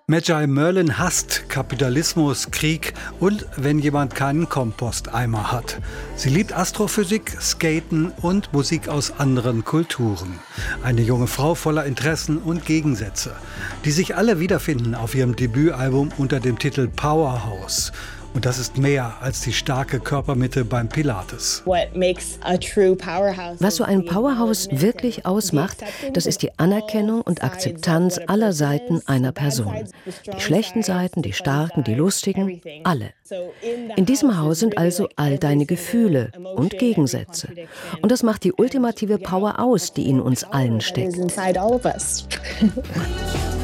Magi Merlin hasst Kapitalismus, Krieg und wenn jemand keinen Komposteimer hat. Sie liebt Astrophysik, Skaten und Musik aus anderen Kulturen. Eine junge Frau voller Interessen und Gegensätze, die sich alle wiederfinden auf ihrem Debütalbum unter dem Titel Powerhouse. Und das ist mehr als die starke Körpermitte beim Pilates. Was so ein Powerhouse wirklich ausmacht, das ist die Anerkennung und Akzeptanz aller Seiten einer Person. Die schlechten Seiten, die starken, die lustigen, alle. In diesem Haus sind also all deine Gefühle und Gegensätze. Und das macht die ultimative Power aus, die in uns allen steckt.